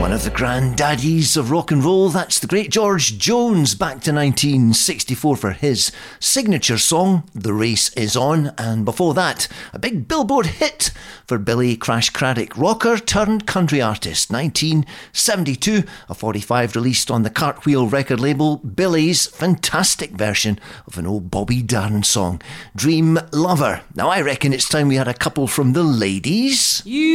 One of the granddaddies of rock and roll, that's the great George Jones, back to 1964 for his signature song, The Race Is On. And before that, a big Billboard hit for Billy Crash Craddock, rocker turned country artist. 1972, a 45 released on the Cartwheel record label, Billy's fantastic version of an old Bobby Darin song, Dream Lover. Now I reckon it's time we had a couple from the ladies.